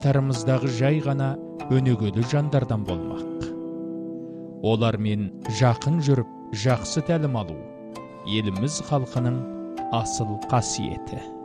аттарымыздағы жай ғана өнегелі жандардан болмақ. Олармен жақын жүріп, жақсы тәлім алу еліміз халқының асыл қасиеті.